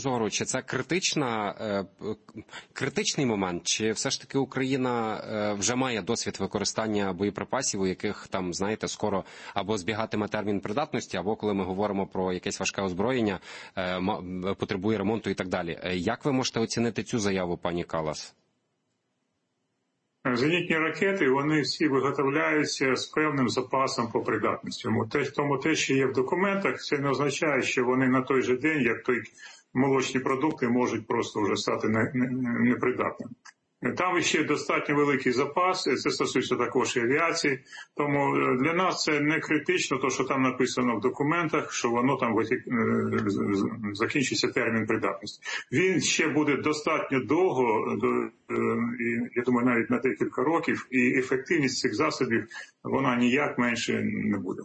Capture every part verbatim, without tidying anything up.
зору, чи це критична, критичний момент, чи все ж таки Україна вже має досвід використання боєприпасів, у яких там, знаєте, скоро або збігатиме термін придатності, або коли ми говоримо про якесь важке озброєння, потребує ремонту і так далі. Як ви можете оцінити цю заяву, пані Каллас? Зенітні ракети, вони всі виготовляються з певним запасом по придатності. Тому те, що є в документах, це не означає, що вони на той же день, як той молочні продукти, можуть просто вже стати непридатними. Там ще достатньо великий запас, це стосується також і авіації, тому для нас це не критично, то, що там написано в документах, що воно там закінчиться термін придатності. Він ще буде достатньо довго, я думаю, навіть на декілька років, і ефективність цих засобів, вона ніяк менше не буде.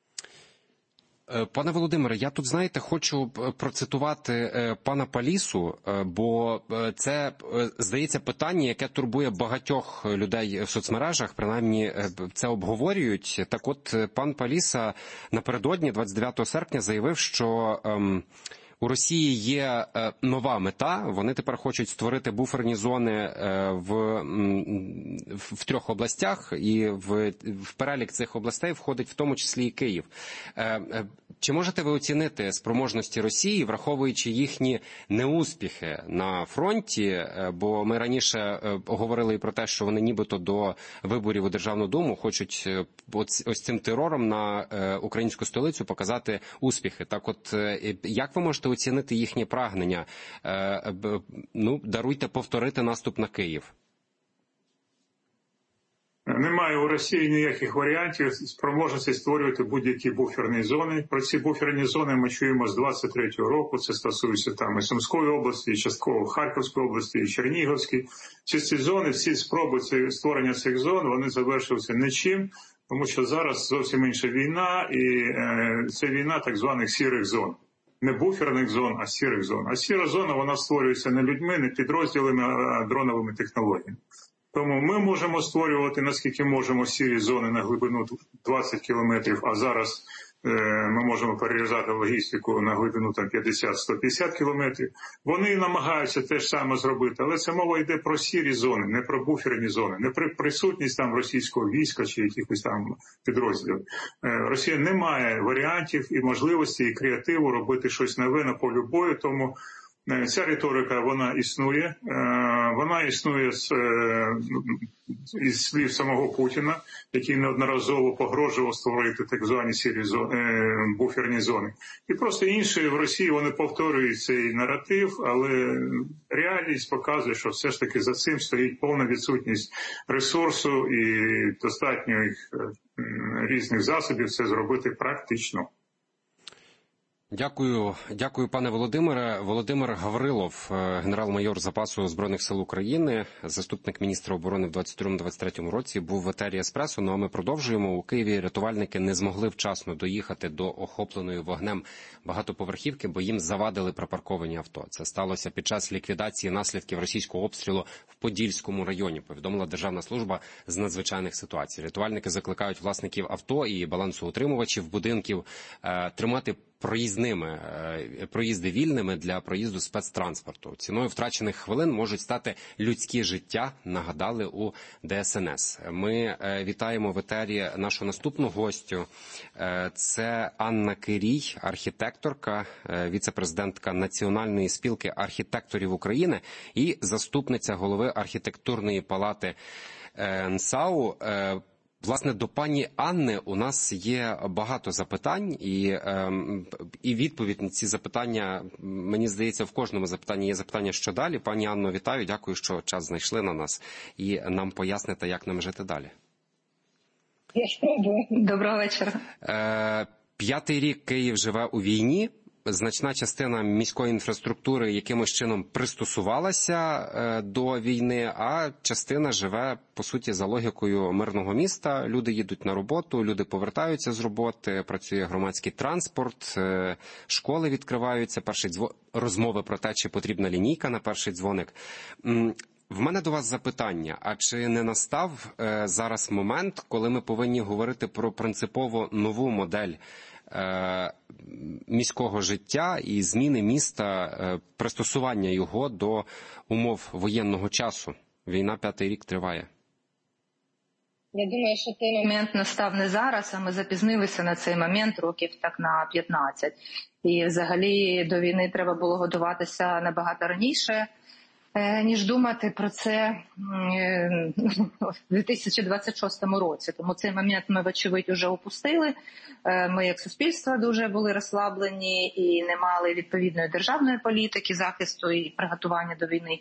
Пане Володимире, я тут, знаєте, хочу процитувати пана Палісу, бо це, здається, питання, яке турбує багатьох людей в соцмережах, принаймні це обговорюють. Так от, пан Паліса напередодні, двадцять дев'ятого серпня, заявив, що у Росії є нова мета, вони тепер хочуть створити буферні зони в, в трьох областях, і в, в перелік цих областей входить в тому числі і Київ. Чи можете ви оцінити спроможності Росії, враховуючи їхні неуспіхи на фронті, бо ми раніше говорили і про те, що вони нібито до виборів у Державну Думу хочуть ось, ось цим терором на українську столицю показати успіхи. Так от, як ви можете оцінити їхнє прагнення, ну, даруйте, повторити наступ на Київ? Немає у Росії ніяких варіантів спроможності створювати будь-які буферні зони. Про ці буферні зони ми чуємо з двадцять третього року. Це стосується там і Сумської області, і частково Харківської області, і Чернігівської. Ці ці зони, всі спроби створення цих зон, вони завершилися нічим, тому що зараз зовсім інша війна, і е, це війна так званих сірих зон. Не буферних зон, а сірих зон. А сіра зона, вона створюється не людьми, не підрозділами, а дроновими технологіями. Тому ми можемо створювати, наскільки можемо, сірі зони на глибину двадцять кілометрів, а зараз е, ми можемо перерізати логістику на глибину там п'ятдесят - сто п'ятдесят кілометрів. Вони намагаються те ж саме зробити, але це мова йде про сірі зони, не про буферні зони, не про присутність там російського війська чи якихось там підрозділів. Е, Росія не має варіантів і можливості, і креативу робити щось нове на полі бою, тому ця риторика, вона існує, вона існує з, із слів самого Путіна, який неодноразово погрожував створити так звані сірі зони, буферні зони. І просто інші в Росії, вони повторюють цей наратив, але реальність показує, що все ж таки за цим стоїть повна відсутність ресурсу і достатньо різних засобів це зробити практично. Дякую, дякую, пане Володимире. Володимир Гаврилов, генерал-майор запасу Збройних сил України, заступник міністра оборони в двадцять другому - двадцять третьому році, був в етері Еспресо. Ну а ми продовжуємо. У Києві рятувальники не змогли вчасно доїхати до охопленої вогнем багатоповерхівки, бо їм завадили припарковані авто. Це сталося під час ліквідації наслідків російського обстрілу в Подільському районі, повідомила Державна служба з надзвичайних ситуацій. Рятувальники закликають власників авто і балансоутримувачів будинків е, тримати проїзними, проїзди вільними для проїзду спецтранспорту. Ціною втрачених хвилин можуть стати людські життя, нагадали у Де Ес Ен Ес. Ми вітаємо в етері нашу наступну гостю. Це Анна Кирій, архітекторка, віце-президентка Національної спілки архітекторів України і заступниця голови архітектурної палати Ен Ес А У. Власне, до пані Анни у нас є багато запитань, і, е, і відповідь на ці запитання, мені здається, в кожному запитанні є запитання, що далі. Пані Анно, вітаю, дякую, що час знайшли на нас і нам поясните, як нам жити далі. Я спробую. Доброго вечора. Е, п'ятий рік Київ живе у війні. Значна частина міської інфраструктури якимось чином пристосувалася до війни, а частина живе, по суті, за логікою мирного міста. Люди їдуть на роботу, люди повертаються з роботи, працює громадський транспорт, школи відкриваються, перший дзвон... розмови про те, чи потрібна лінійка на перший дзвоник. В мене до вас запитання, а чи не настав зараз момент, коли ми повинні говорити про принципово нову модель міського життя і зміни міста, пристосування його до умов воєнного часу. Війна п'ятий рік триває. Я думаю, що той момент настав не зараз, а ми запізнилися на цей момент років так на п'ятнадцять. І взагалі до війни треба було готуватися набагато раніше, ніж думати про це в дві тисячі двадцять шостому році. Тому цей момент ми, вочевидь, вже опустили. Ми як суспільство дуже були розслаблені і не мали відповідної державної політики, захисту і приготування до війни.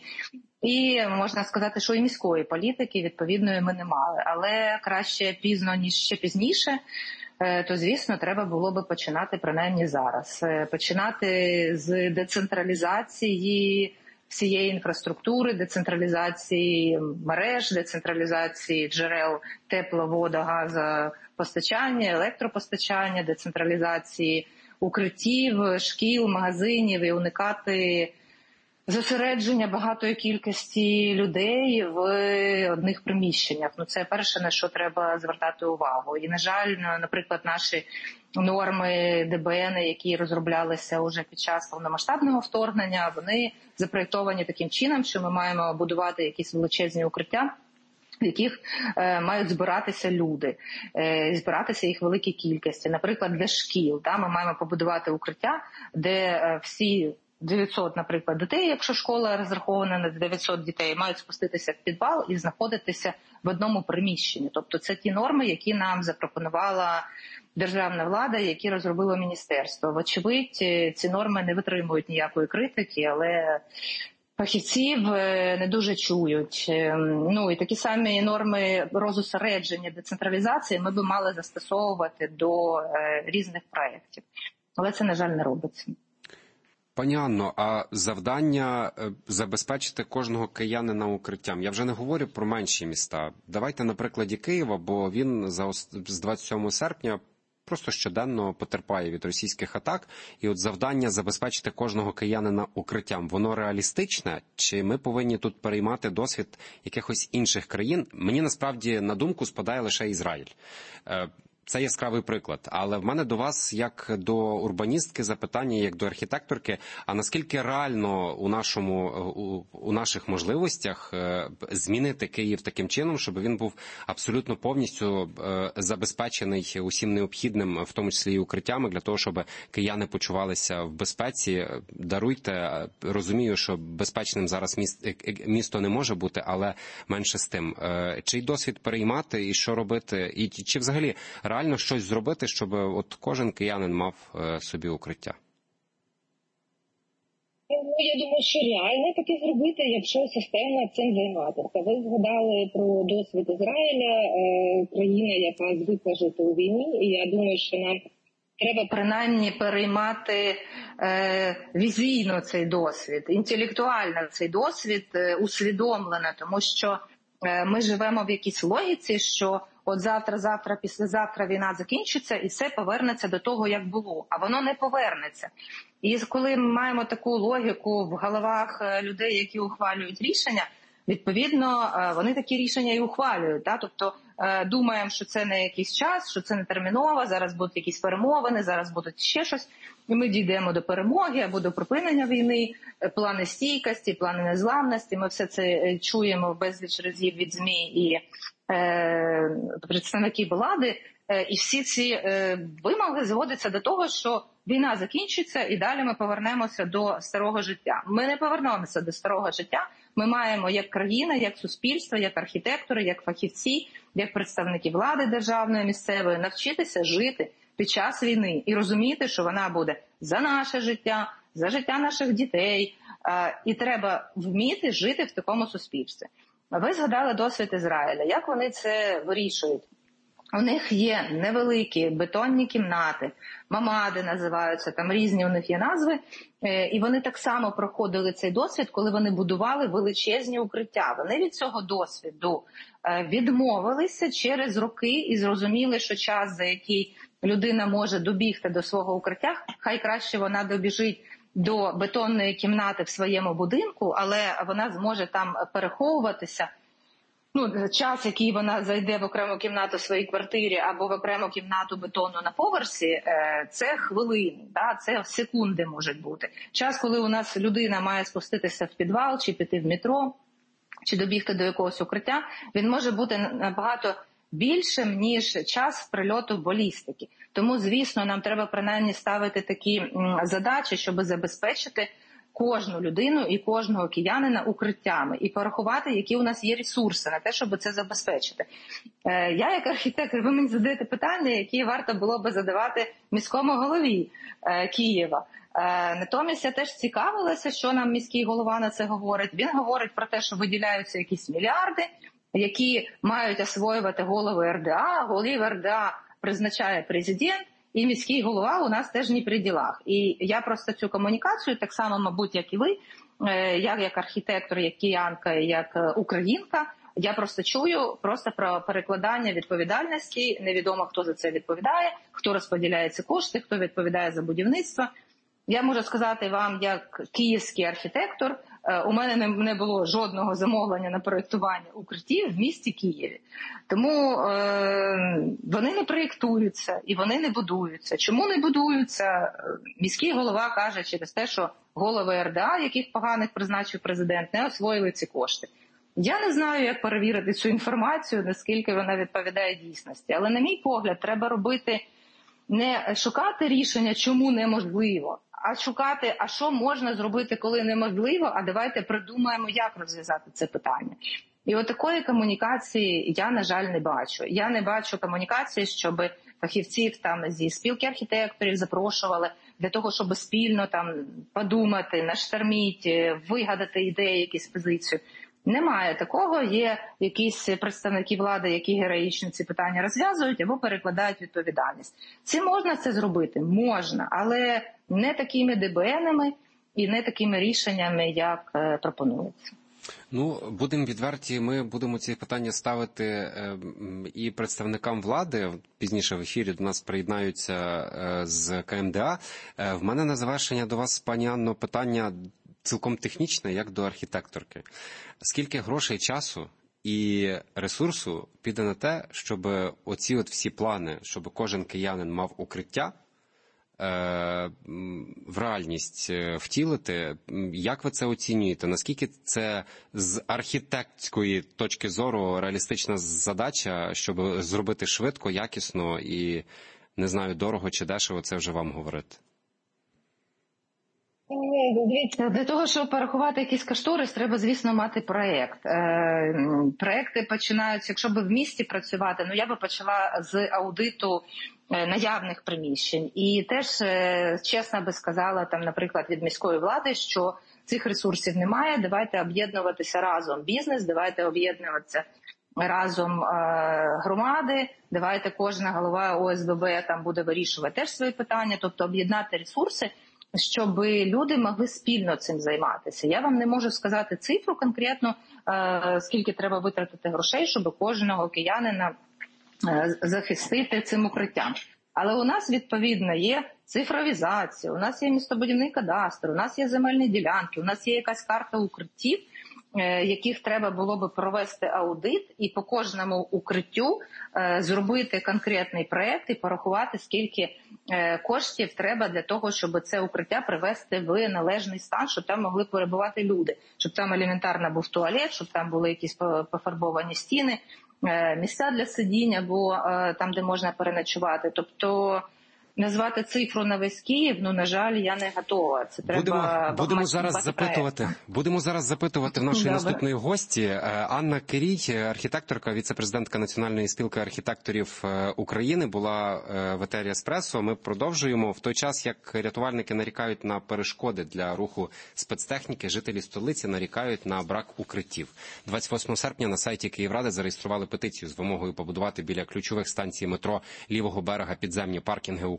І можна сказати, що і міської політики відповідної ми не мали. Але краще пізно, ніж ще пізніше, то, звісно, треба було би починати принаймні зараз. Починати з децентралізації всієї інфраструктури, децентралізації мереж, децентралізації джерел тепло, вода, газопостачання, електропостачання, децентралізації укриттів, шкіл, магазинів і уникати зосередження багатої кількості людей в одних приміщеннях. Ну, це перше, на що треба звертати увагу. І, на жаль, наприклад, наші норми де бе ен, які розроблялися уже під час повномасштабного вторгнення, вони запроєктовані таким чином, що ми маємо будувати якісь величезні укриття, в яких е, мають збиратися люди, е, збиратися їх великі кількості. Наприклад, для шкіл, да, ми маємо побудувати укриття, де е, всі дев'ятсот, наприклад, дітей, якщо школа розрахована на дев'ятсот дітей, мають спуститися в підвал і знаходитися в одному приміщенні. Тобто це ті норми, які нам запропонувала державна влада, які розробило міністерство. Вочевидь, ці норми не витримують ніякої критики, але фахівців не дуже чують. Ну і такі самі норми розосередження, децентралізації ми би мали застосовувати до різних проєктів. Але це, на жаль, не робиться. Пані Анно, а завдання забезпечити кожного киянина укриттям? Я вже не говорю про менші міста. Давайте на прикладі Києва, бо він з двадцять сьомого серпня просто щоденно потерпає від російських атак. І от завдання забезпечити кожного киянина укриттям, воно реалістичне? Чи ми повинні тут переймати досвід якихось інших країн? Мені насправді на думку спадає лише Ізраїль. Це яскравий приклад. Але в мене до вас, як до урбаністки, запитання, як до архітекторки, а наскільки реально у, нашому, у, у наших можливостях змінити Київ таким чином, щоб він був абсолютно повністю забезпечений усім необхідним, в тому числі і укриттями, для того, щоб кияни почувалися в безпеці? Даруйте, розумію, що безпечним зараз місто не може бути, але менше з тим. Чий досвід переймати і що робити? І чи взагалі реально щось зробити, щоб от кожен киянин мав собі укриття? Ну, я думаю, що реально таке зробити, якщо системно цим займатися. Ви згадали про досвід Ізраїля, країна, яка звикла жити у війні, і я думаю, що нам треба принаймні переймати е, візійно цей досвід, інтелектуально цей досвід, е, усвідомлено, тому що е, ми живемо в якійсь логіці, що от завтра, завтра, післязавтра війна закінчиться і все повернеться до того, як було. А воно не повернеться. І коли ми маємо таку логіку в головах людей, які ухвалюють рішення, відповідно, вони такі рішення і ухвалюють. Да? Тобто думаємо, що це не якийсь час, що це не терміново, зараз будуть якісь перемовини, зараз будуть ще щось. І ми дійдемо до перемоги або до припинення війни, плани стійкості, плани незламності. Ми все це чуємо безліч разів від ЗМІ і е, представників влади. Е, і всі ці е, вимоги зводяться до того, що війна закінчиться і далі ми повернемося до старого життя. Ми не повернемося до старого життя. Ми маємо як країна, як суспільство, як архітектори, як фахівці, як представники влади державної, місцевої навчитися жити під час війни і розуміти, що вона буде за наше життя, за життя наших дітей. І треба вміти жити в такому суспільстві. Ви згадали досвід Ізраїля. Як вони це вирішують? У них є невеликі бетонні кімнати, мамади називаються, там різні у них є назви. І вони так само проходили цей досвід, коли вони будували величезні укриття. Вони від цього досвіду відмовилися через роки і зрозуміли, що час, за який людина може добігти до свого укриття, хай краще вона добіжить до бетонної кімнати в своєму будинку, але вона зможе там переховуватися ну, час, який вона зайде в окрему кімнату в своїй квартирі або в окрему кімнату бетону на поверсі, це хвилини, да? Це секунди можуть бути. Час, коли у нас людина має спуститися в підвал, чи піти в метро, чи добігти до якогось укриття, він може бути набагато більшим, ніж час прильоту балістики. Тому, звісно, нам треба принаймні ставити такі задачі, щоб забезпечити кожну людину і кожного киянина укриттями і порахувати, які у нас є ресурси на те, щоб це забезпечити. Я як архітектор, ви мені задаєте питання, які варто було би задавати міському голові Києва. Натомість я теж цікавилася, що нам міський голова на це говорить. Він говорить про те, що виділяються якісь мільярди, які мають освоювати голови ер де а, голів ер де а призначає президент, і міський голова у нас теж не при ділах. І я просто цю комунікацію, так само, мабуть, як і ви, я як архітектор, як киянка, як українка, я просто чую просто про перекладання відповідальності, невідомо, хто за це відповідає, хто розподіляє ці кошти, хто відповідає за будівництво. Я можу сказати вам, як київський архітектор, у мене не було жодного замовлення на проєктування укриттів в місті Києві. Тому е, вони не проєктуються і вони не будуються. Чому не будуються? Міський голова каже через те, що голови ер де а, яких поганих призначив президент, не освоїли ці кошти. Я не знаю, як перевірити цю інформацію, наскільки вона відповідає дійсності. Але, на мій погляд, треба робити, не шукати рішення, чому неможливо, а шукати, а що можна зробити, коли неможливо, а давайте придумаємо, як розв'язати це питання. І от такої комунікації я, на жаль, не бачу. Я не бачу комунікації, щоб фахівців там зі спілки архітекторів запрошували для того, щоб спільно там подумати, наштармити, вигадати ідеї, якісь позицію. Немає такого, є якісь представники влади, які героїчно ці питання розв'язують або перекладають відповідальність. Це можна це зробити? Можна, але не такими ДБНами і не такими рішеннями, як е, пропонується. Ну, будемо відверті, ми будемо ці питання ставити е, і представникам влади. Пізніше в ефірі до нас приєднаються е, з ка ем де а. Е, в мене на завершення до вас, пані Анно, питання цілком технічне, як до архітекторки. Скільки грошей, часу і ресурсу піде на те, щоб оці от всі плани, щоб кожен киянин мав укриття, в реальність втілити? Як ви це оцінюєте? Наскільки це з архітектської точки зору реалістична задача, щоб зробити швидко, якісно і, не знаю, дорого чи дешево, це вже вам говорити? Дивіться, для того, щоб порахувати якийсь кошторис, треба, звісно, мати проєкт. Е, проєкти починаються, якщо б в місті працювати, ну я би почала з аудиту наявних приміщень. І теж, чесно би сказала, там, наприклад, від міської влади, що цих ресурсів немає, давайте об'єднуватися разом. Бізнес, давайте об'єднуватися разом е, громади, давайте кожна голова о ес бе бе там буде вирішувати теж свої питання, тобто об'єднати ресурси, щоб люди могли спільно цим займатися. Я вам не можу сказати цифру конкретно, е, скільки треба витратити грошей, щоб кожного киянина е, захистити цим укриттям. Але у нас, відповідно, є цифровізація, у нас є містобудівний кадастр, у нас є земельні ділянки, у нас є якась карта укриттів, е, яких треба було би провести аудит і по кожному укриттю е, зробити конкретний проєкт і порахувати, скільки е, коштів треба для того, щоб це укриття привести в належний стан, щоб там могли перебувати люди, щоб там елементарно був туалет, щоб там були якісь пофарбовані стіни, е, місця для сидіння, або е, там, де можна переночувати. Тобто назвати цифру на весь Київ, ну, на жаль, я не готова. Це треба будемо, будемо зараз запитувати. Будемо зараз запитувати в нашої Добре. наступної гості. Анна Кирій, архітекторка, віце-президентка Національної спілки архітекторів України, була в етері Еспресо. Ми продовжуємо. В той час, як рятувальники нарікають на перешкоди для руху спецтехніки, жителі столиці нарікають на брак укриттів. двадцять восьмого серпня на сайті Київради зареєстрували петицію з вимогою побудувати біля ключових станцій метро лівого берега підземні паркінги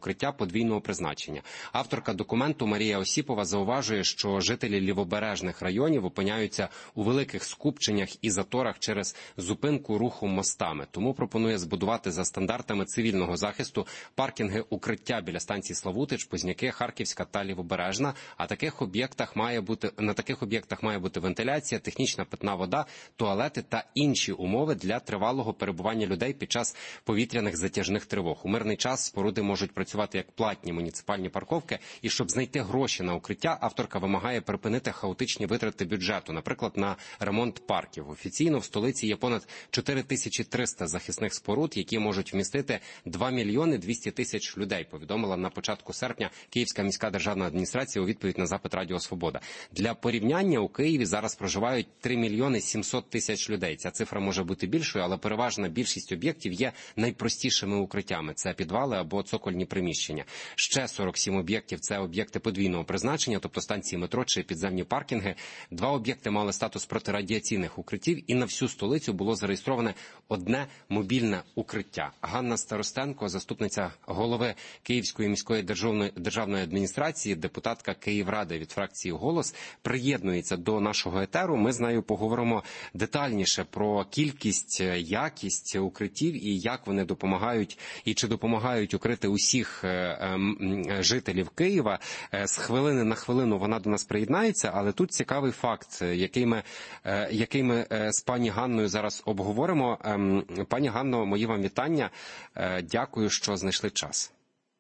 укриття подвійного призначення. Авторка документу Марія Осіпова зауважує, що жителі лівобережних районів опиняються у великих скупченнях і заторах через зупинку руху мостами. Тому пропонує збудувати за стандартами цивільного захисту паркінги укриття біля станції Славутич, Позняки, Харківська та Лівобережна. А таких об'єктах має бути, на таких об'єктах має бути вентиляція, технічна питна вода, туалети та інші умови для тривалого перебування людей під час повітряних затяжних тривог. У мирний час споруди можуть працювати як платні муніципальні парковки. І щоб знайти гроші на укриття, авторка вимагає припинити хаотичні витрати бюджету, наприклад, на ремонт парків. Офіційно в столиці є понад чотири тисячі триста захисних споруд, які можуть вмістити два мільйони двісті тисяч людей, повідомила на початку серпня Київська міська державна адміністрація у відповідь на запит Радіо Свобода. Для порівняння у Києві зараз проживають три мільйони сімсот тисяч людей. Ця цифра може бути більшою, але переважна більшість об'єктів є найпростішими укриттями. Це підвали або цокольні приміщення. Ще сорок сім об'єктів – це об'єкти подвійного призначення, тобто станції метро чи підземні паркінги. Два об'єкти мали статус протирадіаційних укриттів, і на всю столицю було зареєстроване одне мобільне укриття. Ганна Старостенко, заступниця голови Київської міської державної, державної адміністрації, депутатка Київради від фракції «Голос», приєднується до нашого етеру. Ми з нею поговоримо детальніше про кількість, якість укриттів і як вони допомагають, і чи допомагають укрити усіх жителів Києва. З хвилини на хвилину вона до нас приєднається, але тут цікавий факт, який ми, який ми з пані Ганною зараз обговоримо. Пані Ганно, мої вам вітання. Дякую, що знайшли час.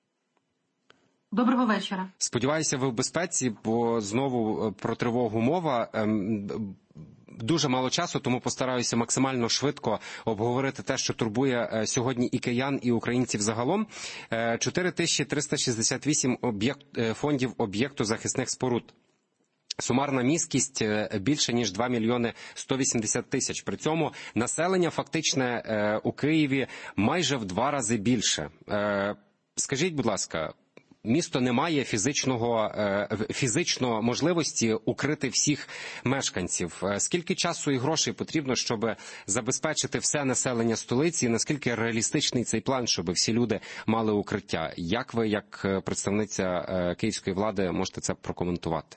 Доброго вечора. Сподіваюся, ви в безпеці, бо знову про тривогу мова. Дуже мало часу, тому постараюся максимально швидко обговорити те, що турбує сьогодні і киян, і українців загалом. чотири тисячі триста шістдесят вісім об'єкт, фондів об'єкту захисних споруд. Сумарна міськість більше, ніж два мільйони сто вісімдесят тисяч. При цьому населення фактичне у Києві майже в два рази більше. Скажіть, будь ласка, місто не має фізичного, фізичної можливості укрити всіх мешканців. Скільки часу і грошей потрібно, щоб забезпечити все населення столиці, і наскільки реалістичний цей план, щоб всі люди мали укриття? Як ви, як представниця київської влади, можете це прокоментувати?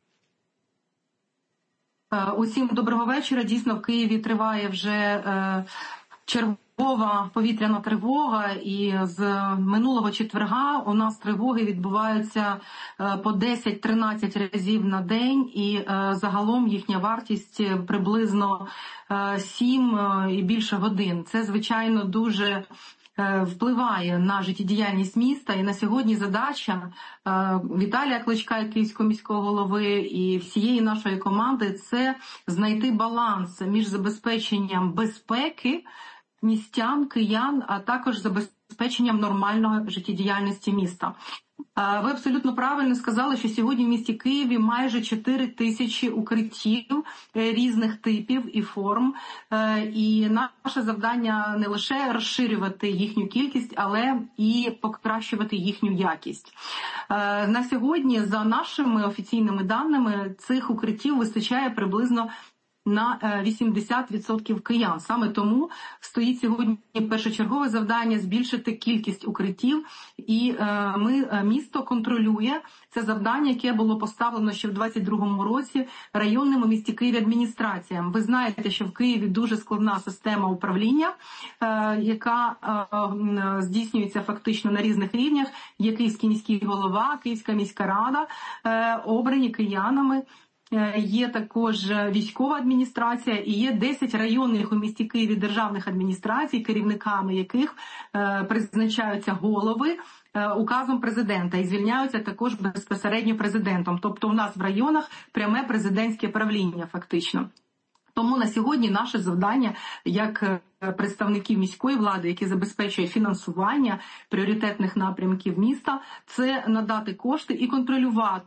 Усім доброго вечора. Дійсно, в Києві триває вже е, чергова повітряна тривога, і з минулого четверга у нас тривоги відбуваються е, по десять-тринадцять разів на день, і е, загалом їхня вартість приблизно е, сім е, і більше годин. Це, звичайно, дуже впливає на життєдіяльність міста, і на сьогодні задача Віталія Кличка, київського міського голови, і всієї нашої команди – це знайти баланс між забезпеченням безпеки містян, киян, а також забезпеченням нормальної життєдіяльності міста. Ви абсолютно правильно сказали, що сьогодні в місті Києві майже чотири тисячі укриттів різних типів і форм. І наше завдання не лише розширювати їхню кількість, але і покращувати їхню якість. На сьогодні, за нашими офіційними даними, цих укриттів вистачає приблизно на вісімдесят відсотків киян. Саме тому стоїть сьогодні першочергове завдання збільшити кількість укриттів, і ми, місто контролює це завдання, яке було поставлено ще в двадцять другому році районним у місті Києві адміністраціям. Ви знаєте, що в Києві дуже складна система управління, яка здійснюється фактично на різних рівнях. Є Київський міський голова, Київська міська рада, обрані киянами. Є також військова адміністрація і є десять районних у місті Києві державних адміністрацій, керівниками яких призначаються голови указом президента і звільняються також безпосередньо президентом. Тобто у нас в районах пряме президентське правління фактично. Тому на сьогодні наше завдання як представників міської влади, які забезпечує фінансування пріоритетних напрямків міста, це надати кошти і контролювати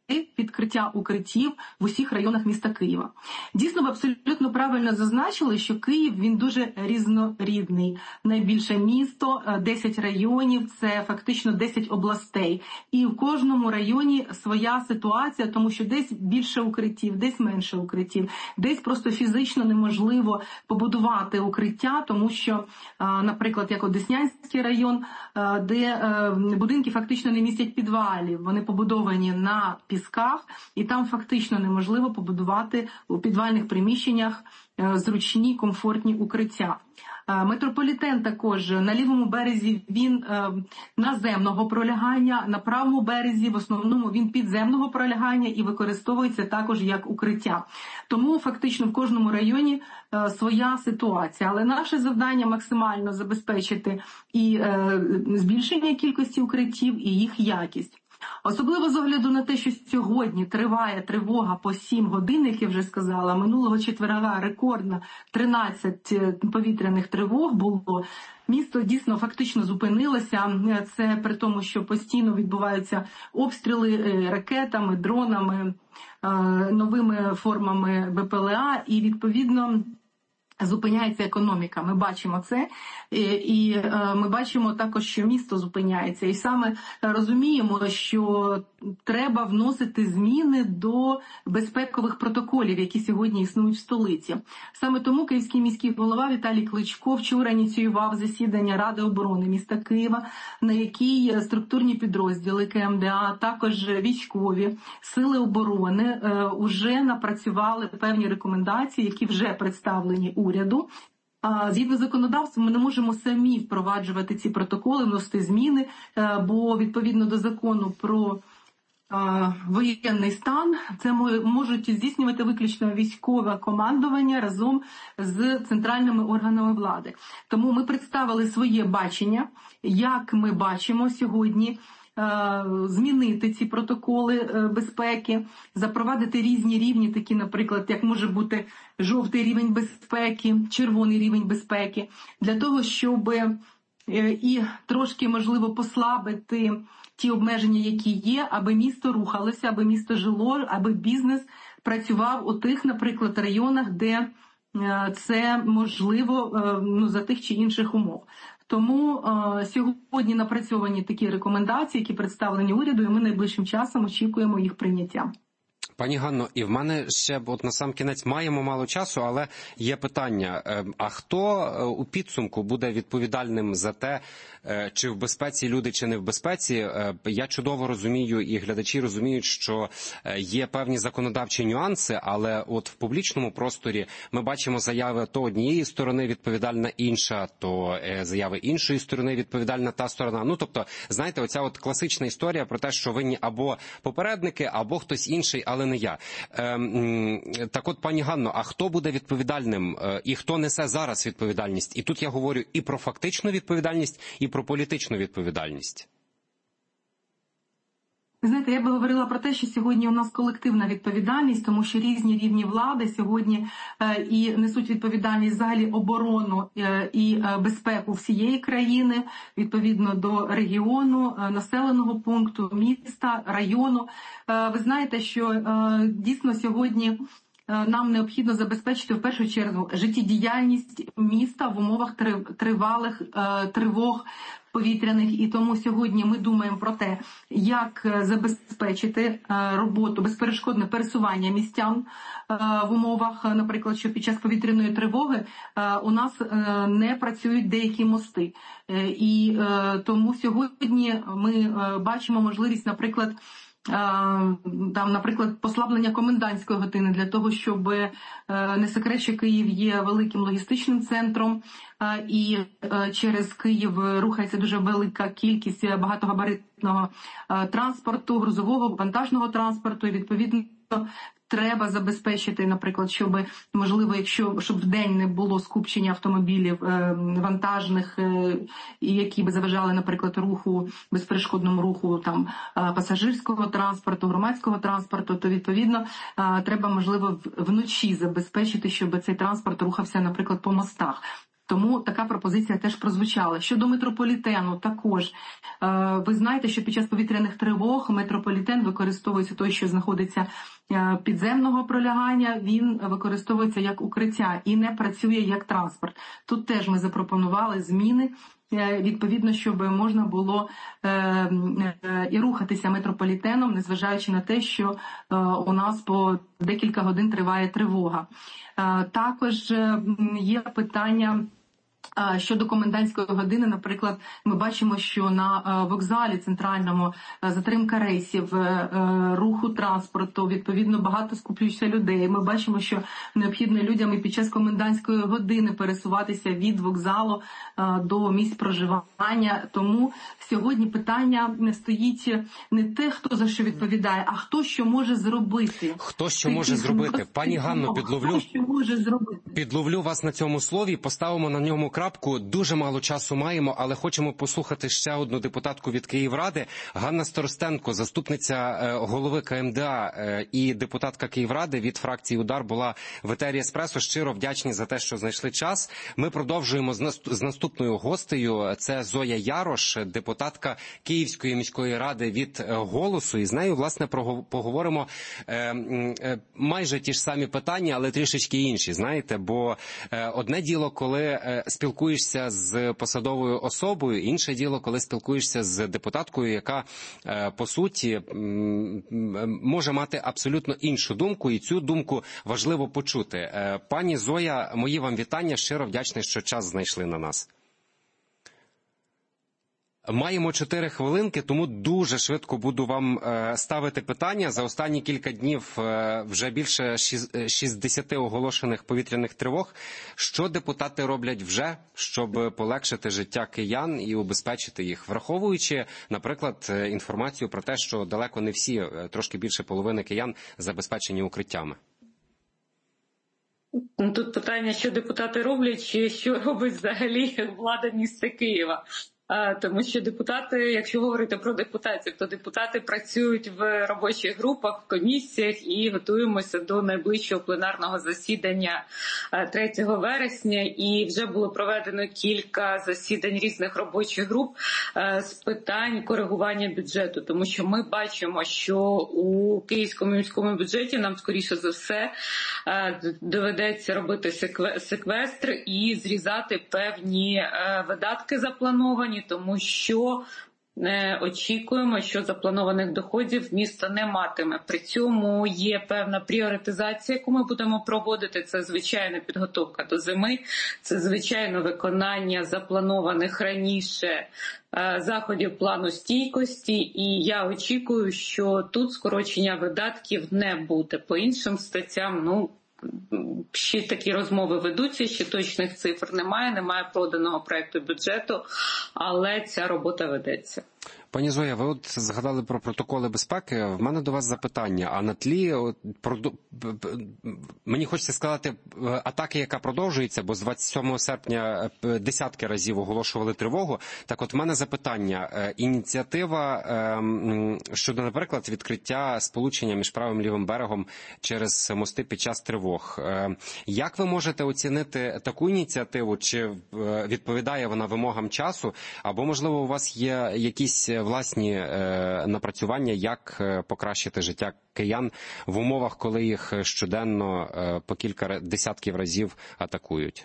відкриття укриттів в усіх районах міста Києва. Дійсно, ви абсолютно правильно зазначили, що Київ, він дуже різнорідний. Найбільше місто, десять районів, це фактично десять областей. І в кожному районі своя ситуація, тому що десь більше укриттів, десь менше укриттів, десь просто фізично неможливо побудувати укриття, тому що, наприклад, як от Деснянський район, де будинки фактично не містять підвалів, вони побудовані на пісках, і там фактично неможливо побудувати у підвальних приміщеннях зручні, комфортні укриття. Метрополітен також на лівому березі він наземного пролягання, на правому березі в основному він підземного пролягання і використовується також як укриття. Тому фактично в кожному районі своя ситуація. Але наше завдання максимально забезпечити і збільшення кількості укриттів, і їх якість. Особливо з огляду на те, що сьогодні триває тривога по сім годин, як я вже сказала, минулого четверга рекордно тринадцять повітряних тривог було. Місто дійсно фактично зупинилося, це при тому, що постійно відбуваються обстріли ракетами, дронами, новими формами Б П Л А і відповідно зупиняється економіка. Ми бачимо це, і ми бачимо також, що місто зупиняється. І саме розуміємо, що треба вносити зміни до безпекових протоколів, які сьогодні існують в столиці. Саме тому Київський міський голова Віталій Кличко вчора ініціював засідання Ради оборони міста Києва, на якій структурні підрозділи К М Д А, також військові сили оборони вже напрацювали певні рекомендації, які вже представлені у уряду. Згідно з законодавством ми не можемо самі впроваджувати ці протоколи, вносити зміни, бо відповідно до закону про воєнний стан це можуть здійснювати виключно військове командування разом з центральними органами влади. Тому ми представили своє бачення, як ми бачимо сьогодні змінити ці протоколи безпеки, запровадити різні рівні, такі, наприклад, як може бути жовтий рівень безпеки, червоний рівень безпеки, для того, щоб і трошки, можливо, послабити ті обмеження, які є, аби місто рухалося, аби місто жило, аби бізнес працював у тих, наприклад, районах, де це можливо, ну, за тих чи інших умов. Тому е, сьогодні напрацьовані такі рекомендації, які представлені уряду, і ми найближчим часом очікуємо їх прийняття. Пані Ганно, і в мене ще, от на сам кінець, маємо мало часу, але є питання. А хто у підсумку буде відповідальним за те, чи в безпеці люди, чи не в безпеці? Я чудово розумію, і глядачі розуміють, що є певні законодавчі нюанси, але от в публічному просторі ми бачимо заяви то однієї сторони відповідальна інша, то заяви іншої сторони відповідальна та сторона. Ну, тобто, знаєте, оця от класична історія про те, що винні або попередники, або хтось інший, але не я. Так от, пані Ганно, а хто буде відповідальним і хто несе зараз відповідальність? І тут я говорю і про фактичну відповідальність, і про політичну відповідальність. Знаєте, я би говорила про те, що сьогодні у нас колективна відповідальність, тому що різні рівні влади сьогодні е, і несуть відповідальність взагалі оборону е, і е, безпеку всієї країни, відповідно до регіону, е, населеного пункту, міста, району. Е, ви знаєте, що е, дійсно сьогодні нам необхідно забезпечити в першу чергу життєдіяльність міста в умовах тривалих е, тривог повітряних, і тому сьогодні ми думаємо про те, як забезпечити роботу, безперешкодне пересування містян в умовах, наприклад, що під час повітряної тривоги у нас не працюють деякі мости. І тому сьогодні ми бачимо можливість, наприклад, там, наприклад, послаблення комендантської години для того, щоб не секрет, що Київ є великим логістичним центром, і через Київ рухається дуже велика кількість багатогабаритного транспорту, грузового, вантажного транспорту, і відповідно треба забезпечити, наприклад, щоб, можливо, якщо щоб в день не було скупчення автомобілів е, вантажних, е, які би заважали, наприклад, руху, безперешкодному руху там е, пасажирського транспорту, громадського транспорту, то відповідно е, треба, можливо, вночі забезпечити, щоб цей транспорт рухався, наприклад, по мостах. Тому така пропозиція теж прозвучала. Щодо метрополітену, також ви знаєте, що під час повітряних тривог метрополітен використовується той, що знаходиться підземного пролягання, він використовується як укриття і не працює як транспорт. Тут теж ми запропонували зміни, відповідно, щоб можна було е, е, і рухатися метрополітеном, незважаючи на те, що е, у нас по декілька годин триває тривога. Е, також е, є питання щодо комендантської години. Наприклад, ми бачимо, що на вокзалі центральному затримка рейсів, руху транспорту, відповідно, багато скуплюється людей. Ми бачимо, що необхідно людям і під час комендантської години пересуватися від вокзалу до місць проживання. Тому сьогодні питання не стоїть не те, хто за що відповідає, а хто що може зробити. Хто що може зробити? Пані Ганно, підловлю, підловлю вас на цьому слові, поставимо на ньому крапку. Дуже мало часу маємо, але хочемо послухати ще одну депутатку від Київради. Ганна Старостенко, заступниця голови ка ем де а і депутатка Київради від фракції «Удар», була в етері «Еспресо». Щиро вдячні за те, що знайшли час. Ми продовжуємо з наступною гостею. Це Зоя Ярош, депутатка Київської міської ради від «Голосу». І з нею, власне, поговоримо майже ті ж самі питання, але трішечки інші, знаєте. Бо одне діло, коли спілкуєшся з посадовою особою, інше діло, коли спілкуєшся з депутаткою, яка, по суті, може мати абсолютно іншу думку, і цю думку важливо почути. Пані Зоя, мої вам вітання, щиро вдячний, що час знайшли на нас. Маємо чотири хвилинки, тому дуже швидко буду вам ставити питання. За останні кілька днів вже більше шістдесят оголошених повітряних тривог. Що депутати роблять вже, щоб полегшити життя киян і убезпечити їх, враховуючи, наприклад, інформацію про те, що далеко не всі, трошки більше половини киян забезпечені укриттями? Тут питання, що депутати роблять, чи що робить взагалі влада міста Києва. Тому що депутати, якщо говорити про депутатів, то депутати працюють в робочих групах, в комісіях і готуємося до найближчого пленарного засідання третього вересня. І вже було проведено кілька засідань різних робочих груп з питань коригування бюджету. Тому що ми бачимо, що у Київському міському бюджеті нам, скоріше за все, доведеться робити секвестр і зрізати певні видатки заплановані, тому що е, очікуємо, що запланованих доходів місто не матиме. При цьому є певна пріоритизація, яку ми будемо проводити. Це звичайна підготовка до зими, це звичайно виконання запланованих раніше е, заходів плану стійкості. І я очікую, що тут скорочення видатків не буде. По іншим статтям, ну, ще такі розмови ведуться, ще точних цифр немає, немає проданого проекту бюджету, але ця робота ведеться. Пані Зоя, ви от згадали про протоколи безпеки. В мене до вас запитання. А на тлі, от, про, мені хочеться сказати, атаки, яка продовжується, бо з двадцять сьомого серпня десятки разів оголошували тривогу. Так от в мене запитання. Ініціатива щодо, наприклад, відкриття сполучення між правим і лівим берегом через мости під час тривог. Як ви можете оцінити таку ініціативу? Чи відповідає вона вимогам часу? Або, можливо, у вас є якісь власні е, напрацювання, як е, покращити життя киян в умовах, коли їх щоденно е, по кілька десятків разів атакують?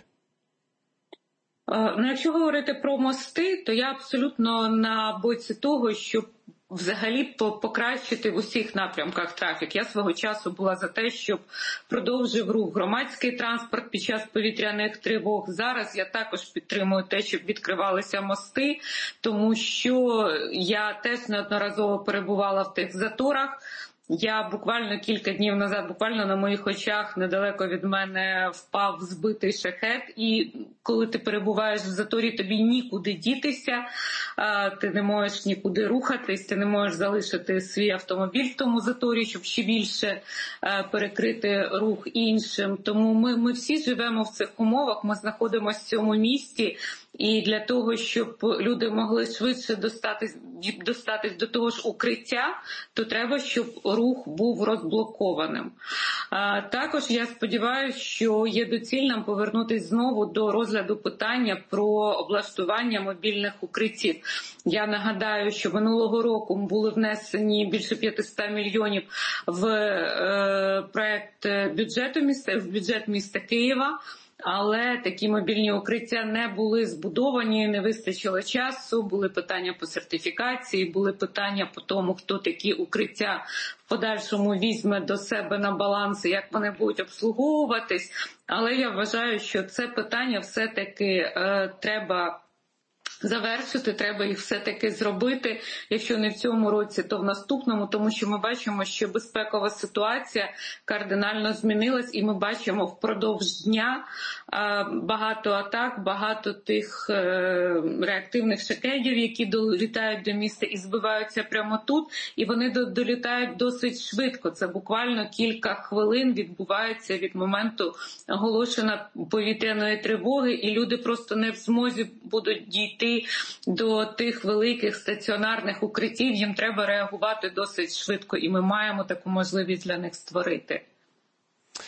Ну, якщо говорити про мости, то я абсолютно на боці того, щоб взагалі покращити в усіх напрямках трафік. Я свого часу була за те, щоб продовжив рух громадський транспорт під час повітряних тривог. Зараз я також підтримую те, щоб відкривалися мости, тому що я теж неодноразово перебувала в тих заторах. Я буквально кілька днів назад, буквально на моїх очах, недалеко від мене впав збитий шахет. І коли ти перебуваєш в заторі, тобі нікуди дітися, ти не можеш нікуди рухатись, ти не можеш залишити свій автомобіль в тому заторі, щоб ще більше перекрити рух іншим. Тому ми, ми всі живемо в цих умовах, ми знаходимося в цьому місті. І для того, щоб люди могли швидше достатись, достатись до того ж укриття, то треба, щоб рух був розблокованим. А, також я сподіваюся, що є доцільним повернутися знову до розгляду питання про облаштування мобільних укриттів. Я нагадаю, що минулого року були внесені більше п'ятсот мільйонів в е, проект бюджету міста, в бюджет міста Києва. Але такі мобільні укриття не були збудовані, не вистачило часу, були питання по сертифікації, були питання по тому, хто такі укриття в подальшому візьме до себе на баланс, як вони будуть обслуговуватись. Але я вважаю, що це питання все-таки е, треба завершити, треба їх все-таки зробити, якщо не в цьому році, то в наступному, тому що ми бачимо, що безпекова ситуація кардинально змінилась, і ми бачимо впродовж дня багато атак, багато тих реактивних шахедів, які долітають до міста і збиваються прямо тут, і вони долітають досить швидко. Це буквально кілька хвилин відбувається від моменту оголошення повітряної тривоги, і люди просто не в змозі будуть дійти до тих великих стаціонарних укриттів, їм треба реагувати досить швидко, і ми маємо таку можливість для них створити.